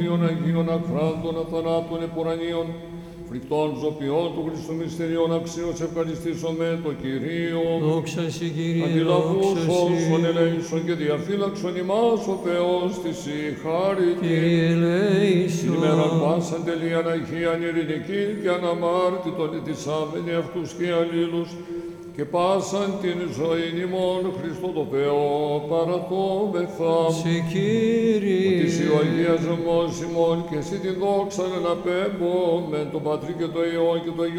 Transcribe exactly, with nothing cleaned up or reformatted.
θείων Αγίων ακράντων αθανάτων επουρανίων, φρικτών ζωπιών του Χριστού μυστηριών αξίως ευχαριστήσομαι το Κυρίο. Δόξα σοι Κύριε, Αντιλαβούς δόξα όσων σοι. ελέησον και διαφύλαξον ημάς ο Θεός της η χάρητη. Κύριε ελέησον. Ημέραν πάσαν τελείαν Αγίαν ειρηνική και αναμάρτητον ετισάμενοι αυτούς και αλλήλους και πάσαν την ζωήν ημών Χριστό το Θεό παραθόμεθα. Σε Κύριε. Ότι εσύ ο Αγίας Ζωμός ημών και εσύ την δόξα να πέμπω με τον Πατρί και το Υιό και το Υιό